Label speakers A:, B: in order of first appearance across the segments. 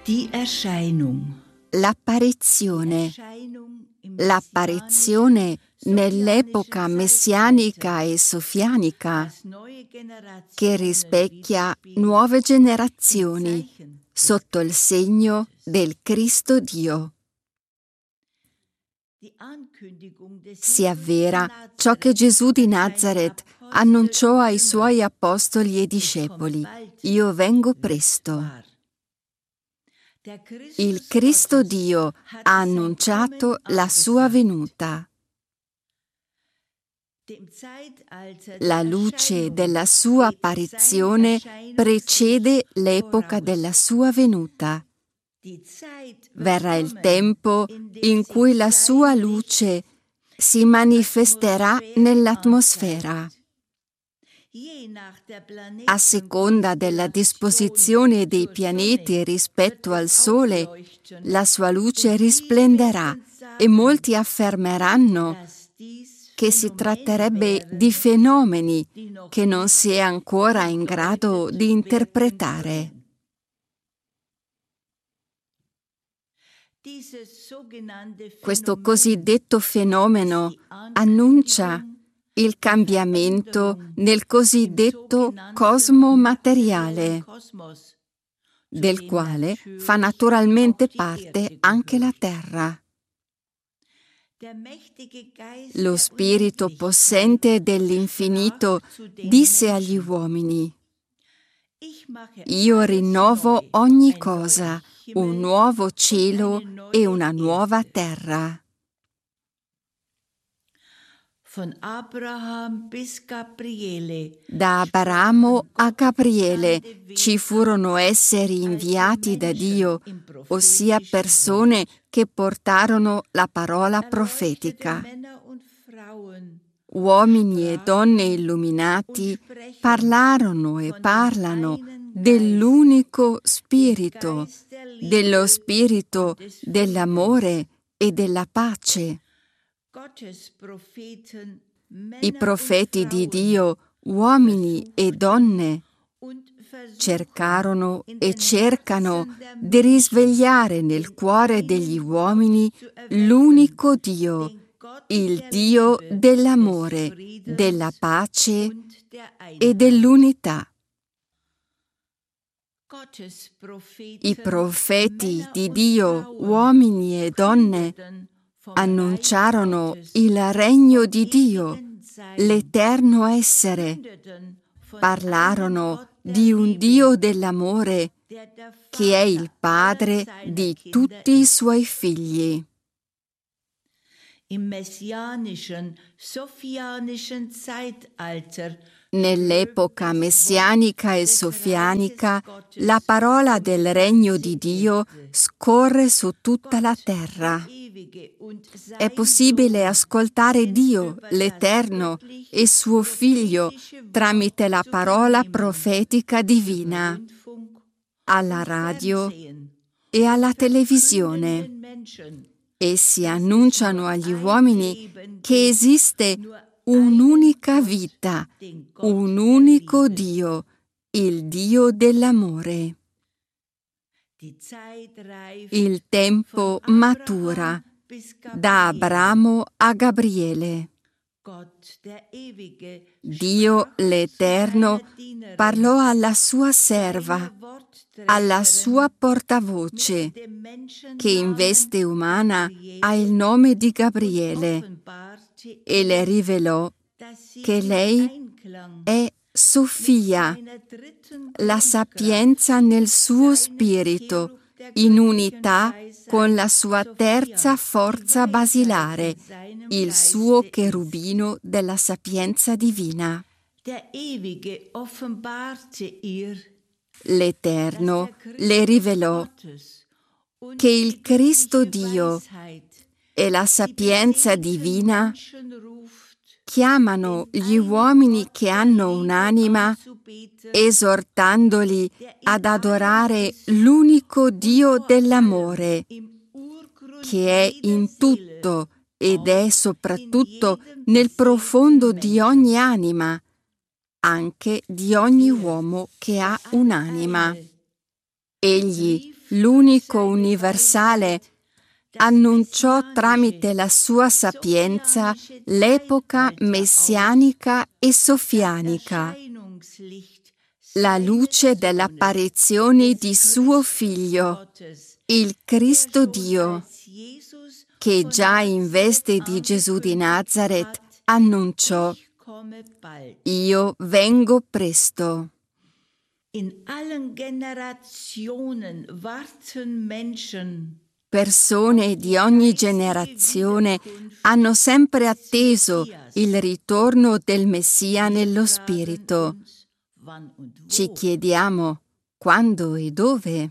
A: Die Erscheinung.
B: L'apparizione. L'apparizione nell'epoca messianica e sofianica che rispecchia nuove generazioni sotto il segno del Cristo Dio. Si avvera ciò che Gesù di Nazaret annunciò ai suoi apostoli e discepoli: io vengo presto. Il Cristo Dio ha annunciato la sua venuta. La luce della sua apparizione precede l'epoca della sua venuta. Verrà il tempo in cui la sua luce si manifesterà nell'atmosfera. A seconda della disposizione dei pianeti rispetto al Sole, la sua luce risplenderà e molti affermeranno che si tratterebbe di fenomeni che non si è ancora in grado di interpretare. Questo cosiddetto fenomeno annuncia il cambiamento nel cosiddetto cosmo materiale, del quale fa naturalmente parte anche la Terra. Lo Spirito possente dell'infinito disse agli uomini: io rinnovo ogni cosa, un nuovo cielo e una nuova terra. Da Abramo a Gabriele ci furono esseri inviati da Dio, ossia persone che portarono la parola profetica. Uomini e donne illuminati parlarono e parlano dell'unico Spirito, dello Spirito dell'amore e della pace. I profeti di Dio, uomini e donne, cercarono e cercano di risvegliare nel cuore degli uomini l'unico Dio, il Dio dell'amore, della pace e dell'unità. I profeti di Dio, uomini e donne, annunciarono il regno di Dio, l'eterno essere. Parlarono di un Dio dell'amore che è il Padre di tutti i suoi figli. Nell'epoca messianica e sofianica, la parola del regno di Dio scorre su tutta la terra. È possibile ascoltare Dio, l'Eterno, e suo Figlio tramite la parola profetica divina, alla radio e alla televisione. Essi annunciano agli uomini che esiste un'unica vita, un unico Dio, il Dio dell'amore. Il tempo matura da Abramo a Gabriele. Dio l'Eterno parlò alla sua serva, alla sua portavoce, che in veste umana ha il nome di Gabriele, e le rivelò che lei è Sofia, la sapienza nel suo spirito, in unità con la sua terza forza basilare, il suo cherubino della sapienza divina. L'Eterno le rivelò che il Cristo Dio e la sapienza divina chiamano gli uomini che hanno un'anima, esortandoli ad adorare l'unico Dio dell'amore, che è in tutto ed è soprattutto nel profondo di ogni anima, anche di ogni uomo che ha un'anima. Egli, l'unico universale, annunciò tramite la sua sapienza l'epoca messianica e sofianica, la luce dell'apparizione di suo Figlio, il Cristo Dio, che già in veste di Gesù di Nazaret annunciò: Io vengo presto.
A: In allen Generationen warten Menschen.
B: Persone di ogni generazione hanno sempre atteso il ritorno del Messia nello Spirito. Ci chiediamo quando e dove.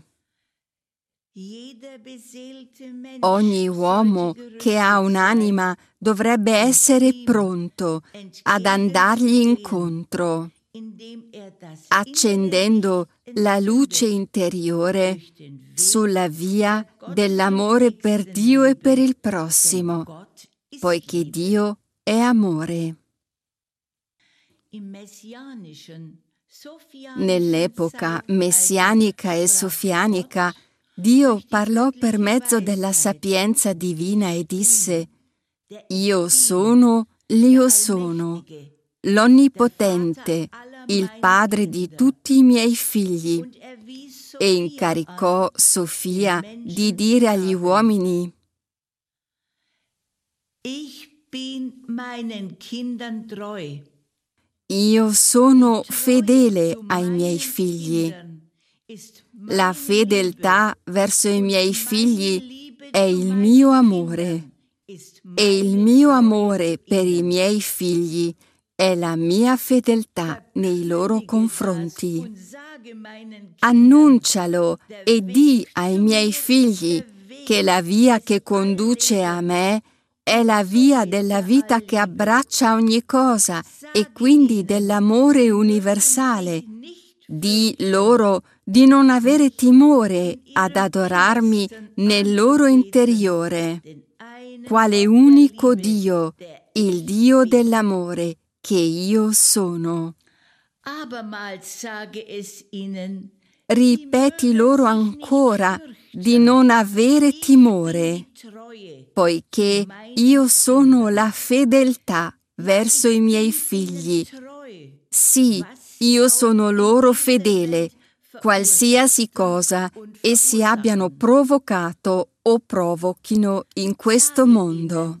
B: Ogni uomo che ha un'anima dovrebbe essere pronto ad andargli incontro, accendendo la luce interiore sulla via dell'amore per Dio e per il prossimo, poiché Dio è amore. Nell'epoca messianica e sofianica, Dio parlò per mezzo della sapienza divina e disse: Io sono l'Io sono, l'Onnipotente, il Padre di tutti i miei figli, e incaricò Sofia di dire agli uomini: Io sono fedele ai miei figli. La fedeltà verso i miei figli è il mio amore, e il mio amore per i miei figli è la mia fedeltà nei loro confronti. Annuncialo e di ai miei figli che la via che conduce a me è la via della vita che abbraccia ogni cosa e quindi dell'amore universale. Di loro di non avere timore ad adorarmi nel loro interiore, quale unico Dio, il Dio dell'amore, che io sono. Ripeti loro ancora di non avere timore, poiché io sono la fedeltà verso i miei figli. Sì, io sono loro fedele, qualsiasi cosa essi abbiano provocato o provochino in questo mondo.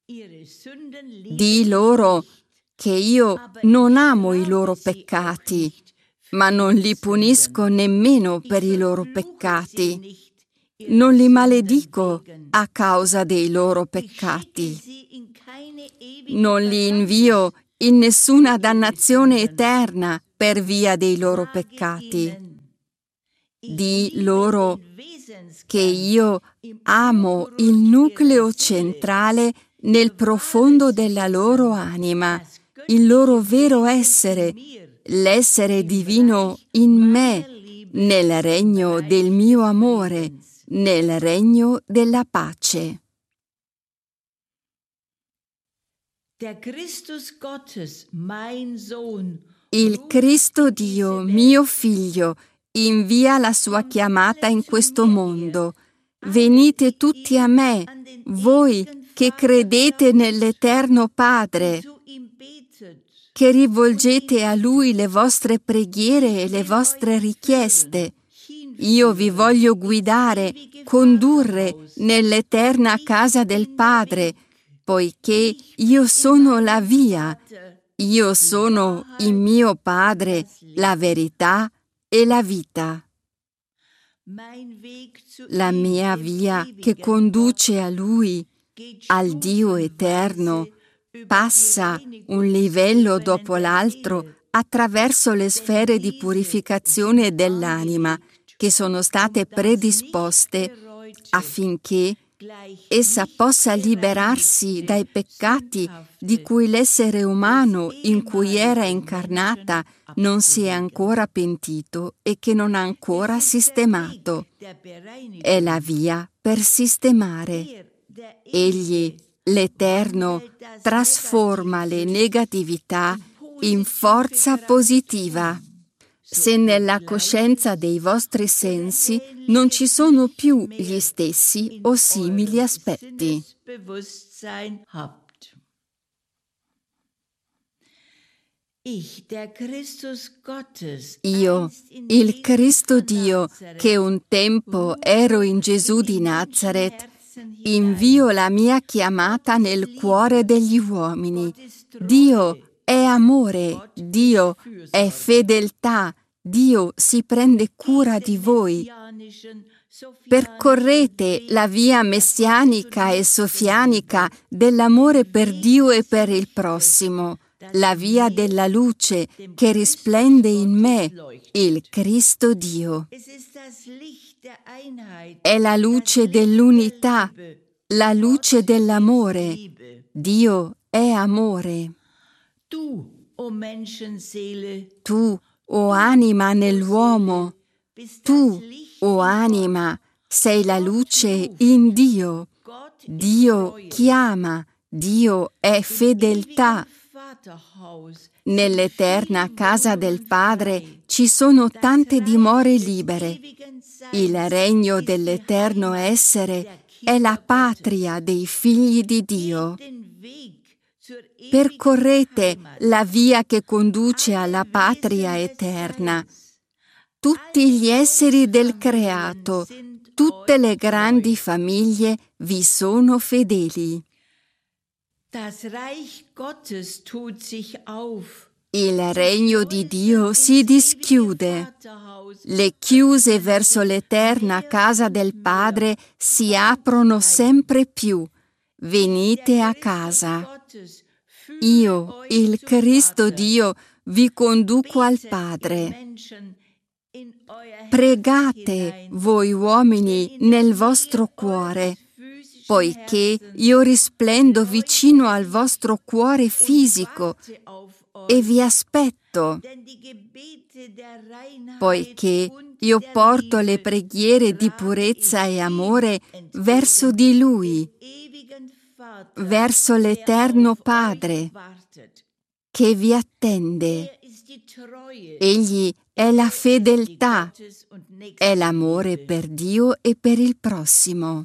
B: Di loro che io non amo i loro peccati, ma non li punisco nemmeno per i loro peccati. Non li maledico a causa dei loro peccati. Non li invio in nessuna dannazione eterna per via dei loro peccati. Di loro che io amo il nucleo centrale nel profondo della loro anima, il loro vero essere, l'essere divino in me, nel regno del mio amore, nel regno della pace. Il Cristo Dio, mio Figlio, invia la sua chiamata in questo mondo. Venite tutti a me, voi che credete nell'Eterno Padre, che rivolgete a Lui le vostre preghiere e le vostre richieste. Io vi voglio guidare, condurre nell'eterna casa del Padre, poiché io sono la via, io sono il mio Padre, la verità e la vita. La mia via che conduce a Lui, al Dio eterno, passa un livello dopo l'altro attraverso le sfere di purificazione dell'anima che sono state predisposte affinché essa possa liberarsi dai peccati di cui l'essere umano in cui era incarnata non si è ancora pentito e che non ha ancora sistemato. È la via per sistemare. Egli, l'Eterno, trasforma le negatività in forza positiva. se nella coscienza dei vostri sensi non ci sono più gli stessi o simili aspetti. Io, il Cristo Dio, che un tempo ero in Gesù di Nazaret, invio la mia chiamata nel cuore degli uomini. Dio è amore, Dio è fedeltà, Dio si prende cura di voi. Percorrete la via messianica e sofianica dell'amore per Dio e per il prossimo, la via della luce che risplende in me, il Cristo Dio. È la luce dell'unità, la luce dell'amore. Dio è amore. Tu, o anima nell'uomo, tu, o anima, sei la luce in Dio. Dio chiama, Dio è fedeltà. Nell'eterna casa del Padre ci sono tante dimore libere. Il regno dell'eterno essere è la patria dei figli di Dio. Percorrete la via che conduce alla patria eterna. Tutti gli esseri del creato, tutte le grandi famiglie vi sono fedeli. Il regno di Dio si dischiude. Le chiuse verso l'eterna casa del Padre si aprono sempre più. Venite a casa. Io, il Cristo Dio, vi conduco al Padre. Pregate, voi uomini, nel vostro cuore, poiché io risplendo vicino al vostro cuore fisico e vi aspetto, poiché io porto le preghiere di purezza e amore verso di Lui, verso l'Eterno Padre, che vi attende. Egli è la fedeltà, è l'amore per Dio e per il prossimo.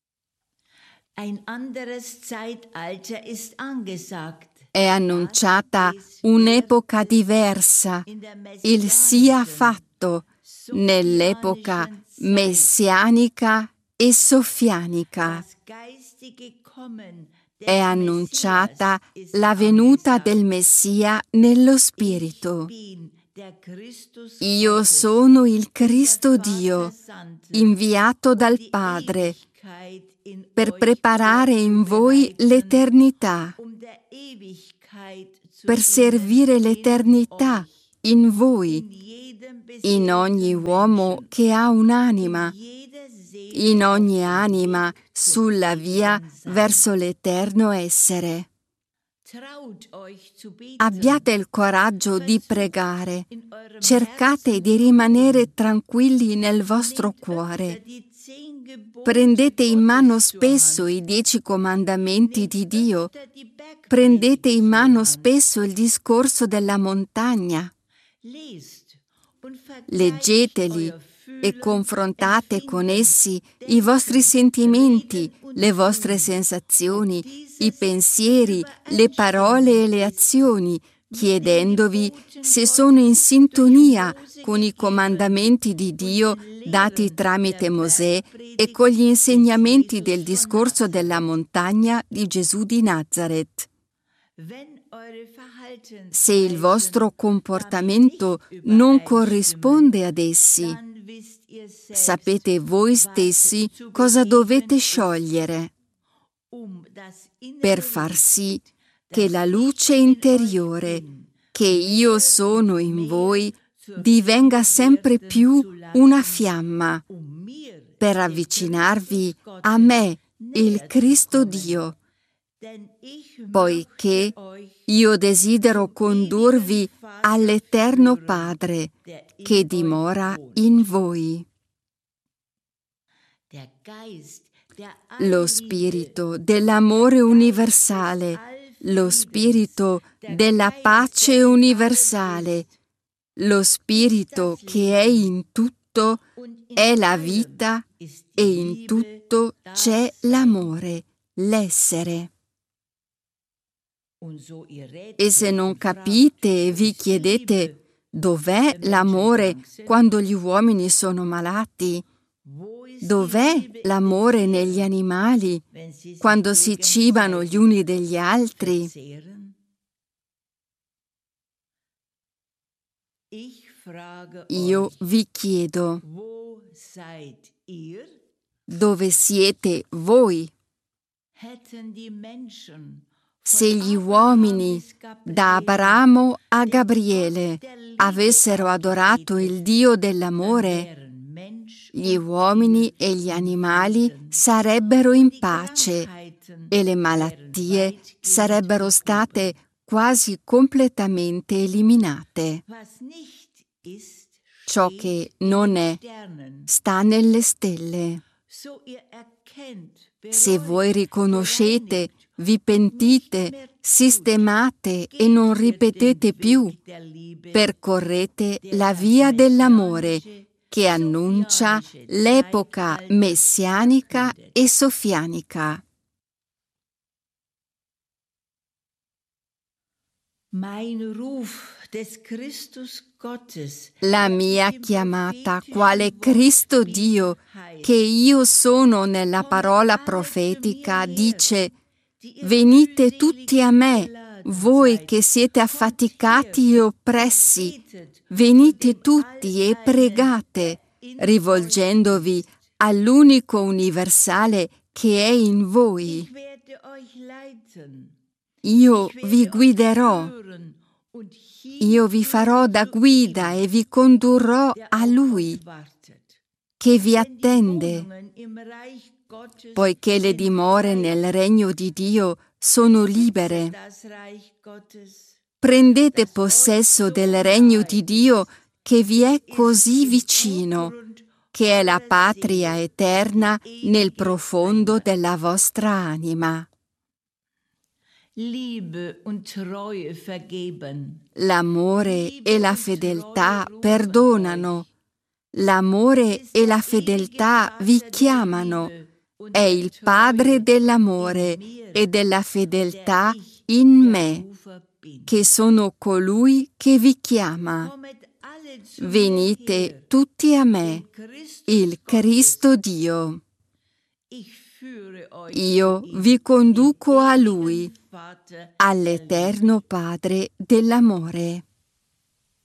B: È annunciata un'epoca diversa, il sia fatto, nell'epoca messianica e sofianica. È annunciata la venuta del Messia nello Spirito. Io sono il Cristo Dio, inviato dal Padre, per preparare in voi l'eternità, per servire l'eternità in voi, in ogni uomo che ha un'anima, in ogni anima sulla via verso l'eterno essere. Abbiate il coraggio di pregare, cercate di rimanere tranquilli nel vostro cuore. Prendete in mano spesso i 10 comandamenti di Dio, prendete in mano spesso il discorso della montagna. Leggeteli e confrontate con essi i vostri sentimenti, le vostre sensazioni, i pensieri, le parole e le azioni, chiedendovi se sono in sintonia con i comandamenti di Dio dati tramite Mosè e con gli insegnamenti del discorso della montagna di Gesù di Nazaret. Se il vostro comportamento non corrisponde ad essi, sapete voi stessi cosa dovete sciogliere per far sì che la luce interiore che io sono in voi divenga sempre più una fiamma per avvicinarvi a me, il Cristo Dio, poiché io desidero condurvi all'Eterno Padre che dimora in voi. Lo spirito dell'amore universale, lo spirito della pace universale, Lo Spirito che è in tutto è la vita e in tutto c'è l'amore, l'essere. E se non capite e vi chiedete dov'è l'amore quando gli uomini sono malati, dov'è l'amore negli animali quando si cibano gli uni degli altri? Io vi chiedo, dove siete voi? Se gli uomini, da Abramo a Gabriele, avessero adorato il Dio dell'amore, gli uomini e gli animali sarebbero in pace e le malattie sarebbero state quasi completamente eliminate. Ciò che non è sta nelle stelle. Se voi riconoscete, vi pentite, sistemate e non ripetete più, percorrete la via dell'amore che annuncia l'epoca messianica e sofianica. La mia chiamata quale Cristo Dio, che io sono nella parola profetica, dice: venite tutti a me, voi che siete affaticati e oppressi, venite tutti e pregate, rivolgendovi all'unico universale che è in voi. Io vi guiderò. Io vi farò da guida e vi condurrò a Lui, che vi attende, poiché le dimore nel regno di Dio sono libere. Prendete possesso del regno di Dio che vi è così vicino, che è la patria eterna nel profondo della vostra anima. L'amore e la fedeltà perdonano. L'amore e la fedeltà vi chiamano. È il Padre dell'amore e della fedeltà in me, che sono colui che vi chiama. Venite tutti a me, il Cristo Dio. Io vi conduco a Lui, all'Eterno Padre dell'amore.